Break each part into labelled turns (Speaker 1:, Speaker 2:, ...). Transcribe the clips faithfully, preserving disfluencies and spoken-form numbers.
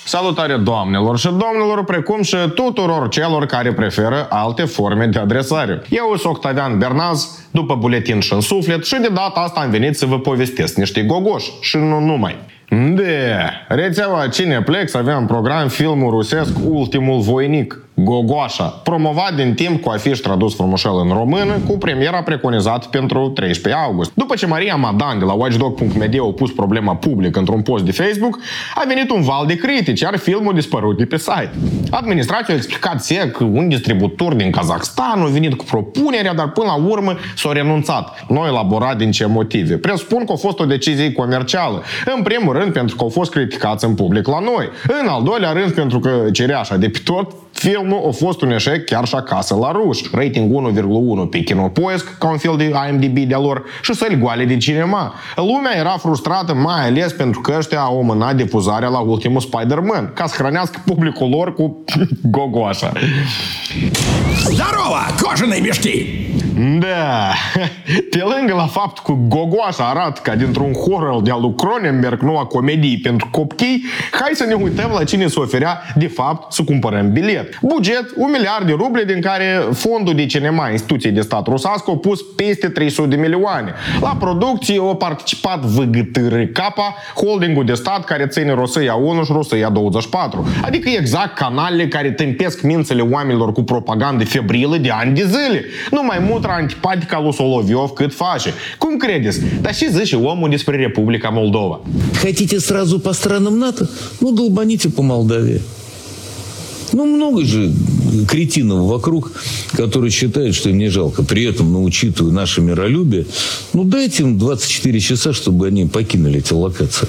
Speaker 1: Salutare doamnelor și domnilor, precum și tuturor celor care preferă alte forme de adresare. Eu sunt Octavian Bernaz, după buletin și în suflet, și de data asta am venit să vă povestesc niște gogoși și nu numai. De rețeaua Cineplex avea în program filmul rusesc Ultimul voinic, Gogoașa, promovat din timp cu afiș tradus frumușel în română, cu premiera preconizată pentru treisprezece august. După ce Maria Madan de la watchdog punct media a pus problema public într-un post de Facebook, a venit un val de critici, iar filmul a dispărut de pe site. Administrația a explicat sec că un distribuitor din Kazakhstan a venit cu propunerea, dar până la urmă s-a renunțat. Nu a elaborat din ce motive. Presupun că a fost o decizie comercială. În primul rând pentru că au fost criticați în public la noi. În al doilea rând pentru că cereașa de pe tot, filmul a fost un eșec chiar și acasă la ruși. Rating unu virgulă unu pe Kinopoisk, ca un fel de I M D B de-a lor, și săli goale de cinema. Lumea era frustrată mai ales pentru că ăștia au amânat difuzarea la ultimul Spider-Man, ca să hrănească publicul lor cu gogoașa.
Speaker 2: Здорово, кожаные мешки!
Speaker 1: Da, pe lângă la fapt că gogoașa arată ca dintr-un horror de-a lui Cronenberg, noua comedie pentru copii, hai să ne uităm la cine se oferea de fapt să cumpărăm bilet. Buget, un miliard de ruble, din care fondul de cinema instituției de stat rusească a pus peste trei sute de milioane. La producție a participat V G T R K, holdingul de stat care ține Rosia unu și Rosia douăzeci și patru, adică exact canalele care tâmpesc mințele oamenilor cu propagandă febrilă de ani de zile. Nu mai mult antipatică lui Soloviov cât face. Cum credeți? Dar și zice omul despre Republica Moldova.
Speaker 3: Хотите сразу по странам НАТО? Ну, долбаните по Молдавии. Ну, много же кретинов вокруг, которые считают, что им не жалко. При этом, ну, учитывая наше миролюбие, ну, дайте им двадцать четыре часа, чтобы они покинули эти локации.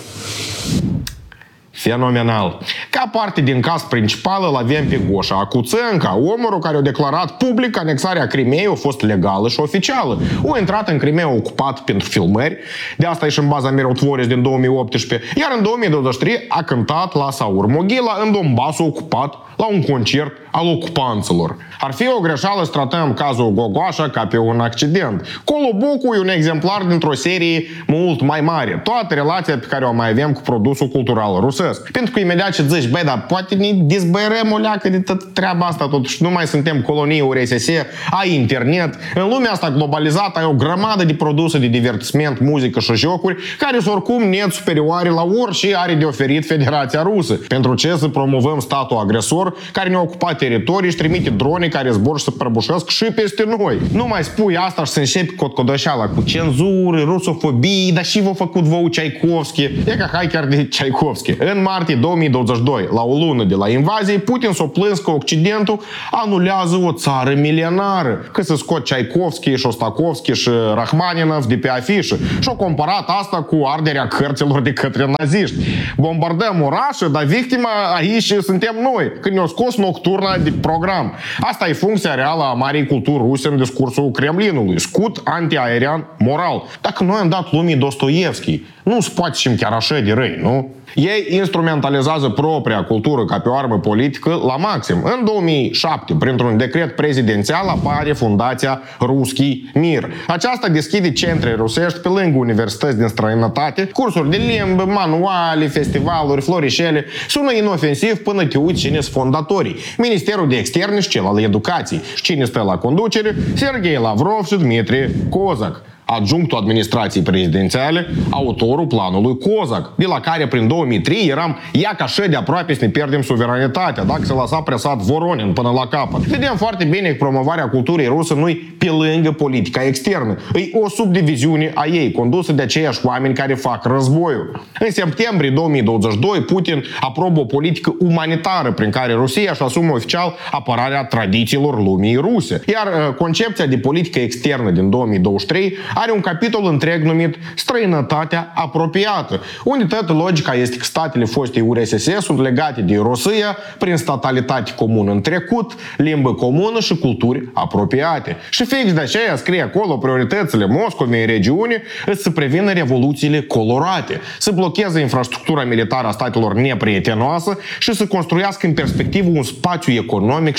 Speaker 1: Fenomenal. Ca parte din caz principal îl avem pe Goșa Acuțenca, omul care a declarat public că anexarea Crimeei a fost legală și oficială. A intrat în Crimea ocupat pentru filmări, de asta e și în baza Mirotvoris din două mii optsprezece, iar în două mii douăzeci și trei a cântat la Saur Moghila în Donbassul ocupat la un concert al ocupanților. Ar fi o greșeală să tratăm cazul Gogoașa ca pe un accident. Colobucu e un exemplar dintr-o serie mult mai mare. Toată relația pe care o mai avem cu produsul cultural rusesc. Pentru că imediat ce zici, băi, dar poate ne dezbărăm o leacă de tot treaba asta, totuși nu mai suntem colonii U R S S, ai internet. În lumea asta globalizată ai o grămadă de produse de divertisment, muzică și jocuri care sunt oricum net superioare la orice are de oferit Federația Rusă. Pentru ce să promovăm statul agresor care ne-a ocupat teritorii și trimite drone care zbor și se prăbușesc și peste noi. Nu mai spui asta și să începi cotcodoșeala cu cenzură, rusofobie, dar și v-a făcut vouă Tchaikovsky. E ca hai chiar de Tchaikovsky. În martie două mii douăzeci și doi, la o lună de la invazie, Putin s-a plâns că Occidentul anulează o țară milenară, că se scot Tchaikovsky, Shostakovsky și Rachmaninov de pe afișă și-a comparat asta cu arderea cărților de către naziști. Bombardăm orașe, dar victima aici suntem noi, când ne-au scos nocturna de program. Asta e funcția reală a marii culturi ruse în discursul Kremlinului. Scut antiaerian moral. Dacă noi am dat lumii Dostoevski, nu se poate și chiar așa de răi, nu? Ei instrumentalizează propria cultură ca pe o armă politică la maxim. În două mii șapte, printr-un decret prezidențial, apare Fundația Ruski Mir. Aceasta deschide centre rusești pe lângă universități din străinătate, cursuri de limbă, manuale, festivaluri, florișele. Sună inofensiv până te uiți cine sunt fondatorii. Ministerul de Externe și cel al Educației. Și cine stă la conducere? Sergei Lavrov și Dmitri Kozak, adjunctul administrației prezidențiale, autorul planului Kozak, de la care prin două mii trei eram ia ca așa de aproape să ne pierdem suveranitatea, dacă se lăsa presat Voronin până la capăt. Vedem foarte bine că promovarea culturii ruse nu-i pe lângă politica externă. E o subdiviziune a ei, condusă de aceiași oameni care fac războiul. În septembrie două mii douăzeci și doi, Putin aprobă o politică umanitară prin care Rusia își asumă oficial apărarea tradițiilor lumii ruse. Iar concepția de politică externă din două mii douăzeci și trei are un capitol întreg numit Străinătatea apropiată, unde toată logica este că statele fostei U R S S sunt legate de Rusia prin statalitate comună în trecut, limbă comună și culturi apropiate. Și fix de aceea scrie acolo prioritățile Moscovei în regiune să prevină revoluțiile colorate, să blocheze infrastructura militară a statelor neprietenoasă și să construiască în perspectivă un spațiu economic și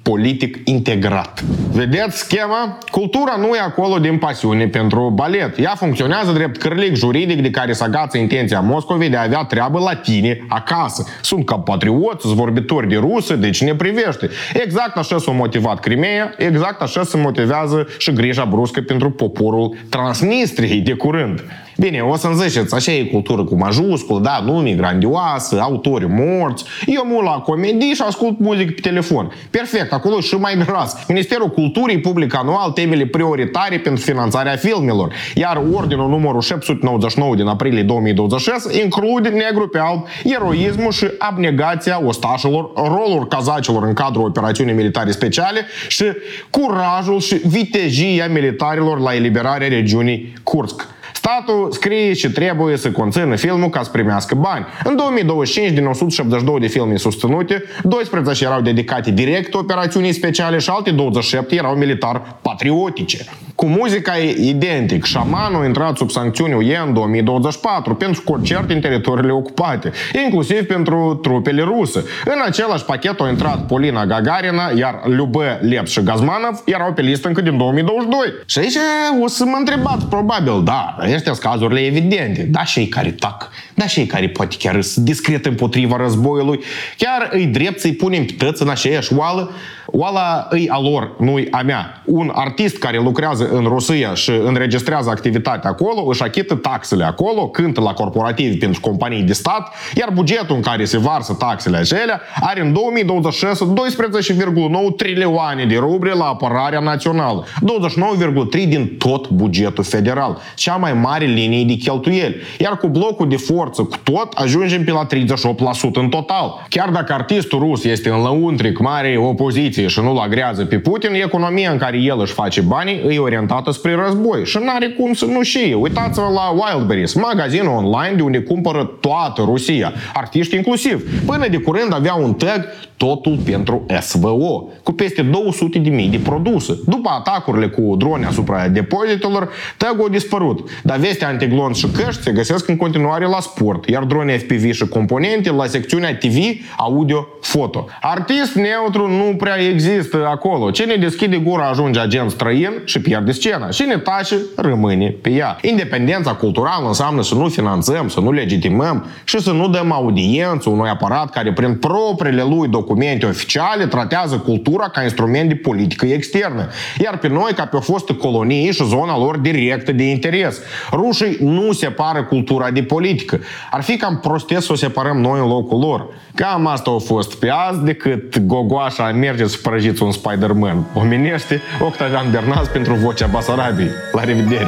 Speaker 1: politic integrat. Vedeți schema? Cultura nu e acolo din pasiune pentru balet. Ea funcționează drept cârlic juridic de care se agață intenția Moscovei de a avea treabă la tine acasă. Sunt compatrioți, sunt vorbitori de rusă, deci ne privește. Exact așa s-a motivat Crimea, exact așa se motivează și grija bruscă pentru poporul Transnistriei de curând. Bine, o să-mi ziceți, așa e cultură cu majuscul, da, nume grandioasă, autori morți. Eu mă la comedii și ascult muzică pe telefon. Perfect, acolo e și mai gras. Ministerul Culturii publică anual temele prioritare pentru finanțarea filmelor, iar ordinul numărul șapte sute nouăzeci și nouă din aprilie două mii douăzeci și șase include negru pe alb eroismul și abnegația ostașilor, rolul cazacilor în cadrul operațiunii militare speciale și curajul și vitejia militarilor la eliberarea regiunii Kursk. Statul scrie și trebuie să conțină filmul ca să primească bani. În două mii douăzeci și cinci, din o sută șaptezeci și doi de filme susținute, doisprezece erau dedicate direct operațiunii speciale și alte douăzeci și șapte erau militar patriotice. Cu muzica e identic. Șamanul a intrat sub sancțiuni U E în două mii douăzeci și patru pentru concert în teritoriile ocupate, inclusiv pentru trupele ruse. În același pachet au intrat Polina Gagarina, iar Lyubę, Leps și Gazmanov erau pe listă încă din două mii douăzeci și doi. Și aici o să mă întrebați, probabil, da, astea sunt cazurile evidente. Da, și ei care tac, da, și ei care poate chiar sunt discret împotriva războiului, chiar îi drept să-i punem pe tăți în aceeași oală. Oala îi a lor, nu-i a mea. Un artist care lucrează în Rusia și înregistrează activitatea acolo, își achită taxele acolo, cântă la corporativ pentru companii de stat, iar bugetul în care se varsă taxele acelea are în două mii douăzeci și șase doisprezece virgulă nouă trilioane de ruble la apărarea națională, douăzeci și nouă virgulă trei din tot bugetul federal, cea mai mare linie de cheltuieli. Iar cu blocul de forță, cu tot, ajungem pe la treizeci și opt la sută în total. Chiar dacă artistul rus este în lăuntric mare opoziție și nu-l agrează pe Putin, economia în care el își face banii e orientată spre război și n-are cum să nu știe. Uitați-vă la Wildberries, magazinul online de unde cumpără toată Rusia, artiști inclusiv. Până de curând avea un tag totul pentru S V O, cu peste două sute de mii de produse. După atacurile cu drone asupra depozitelor, tag-ul a dispărut, dar veste antiglonț și căști se găsesc în continuare la sport, iar drone F P V și componente la secțiunea T V, audio, foto. Artist neutru nu prea există acolo. Cine deschide gura ajunge agent străin și pierde scena. Cine tace, rămâne pe ea. Independența culturală înseamnă să nu finanțăm, să nu legitimăm și să nu dăm audiență unui aparat care prin propriile lui documente oficiale tratează cultura ca instrument de politică externă. Iar pe noi ca pe o fostă colonie și zona lor directă de interes. Rușii nu separă cultura de politică. Ar fi cam prostie să o separăm noi în locul lor. Cam asta a fost pe azi, decât gogoașa merge să prăjiți un Spider-Man. Omenește, Octavian Bernaz pentru Vocea Basarabiei. La revedere!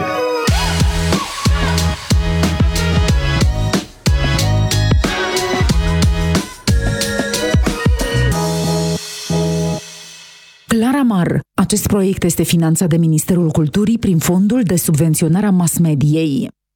Speaker 2: Claramar. Acest proiect este finanțat de Ministerul Culturii prin Fondul de Subvenționare a Mass Mediei.